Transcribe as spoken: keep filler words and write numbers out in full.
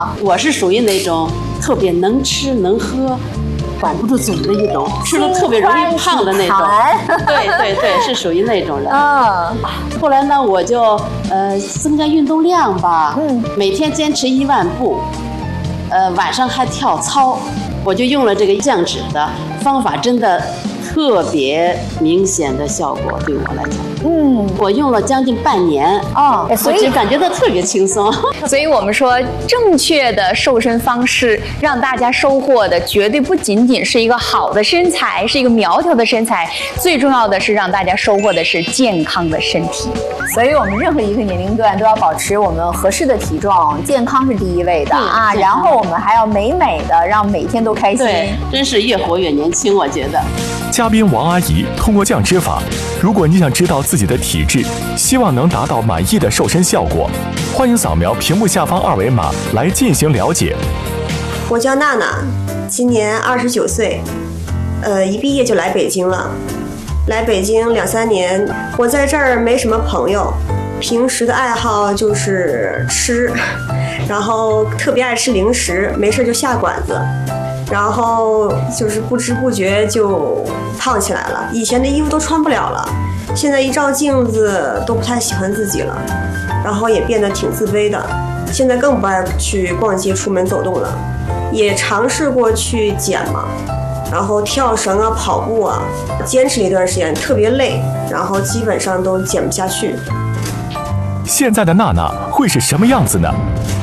我是属于那种特别能吃能喝，管不住嘴的一种，吃了特别容易胖的那种。对对对，是属于那种人。嗯。后来呢，我就呃增加运动量吧，嗯，每天坚持一万步，呃晚上还跳操，我就用了这个降脂的方法，真的特别明显的效果，对我来讲。嗯，我用了将近半年啊，哦，所以感觉到特别轻松。 所以我们说，正确的瘦身方式，让大家收获的绝对不仅仅是一个好的身材，是一个苗条的身材，最重要的是让大家收获的是健康的身体。 所以我们任何一个年龄段都要保持我们合适的体重，健康是第一位的啊。然后我们还要美美的，让每天都开心。 对，真是越活越年轻，我觉得。 嘉宾王阿姨通过降脂法，如果你想知道自己的体质，希望能达到满意的瘦身效果，欢迎扫描屏幕下方二维码来进行了解。 我叫娜娜，今年二十九岁，呃，一毕业就来北京了。来北京两三年，我在这儿没什么朋友，平时的爱好就是吃，然后特别爱吃零食，没事就下馆子。然后就是不知不觉就胖起来了，以前的衣服都穿不了了，现在一照镜子都不太喜欢自己了，然后也变得挺自卑的，现在更不爱去逛街出门走动了，也尝试过去减嘛，然后跳绳啊跑步啊，坚持了一段时间特别累，然后基本上都减不下去。 现在的娜娜会是什么样子呢？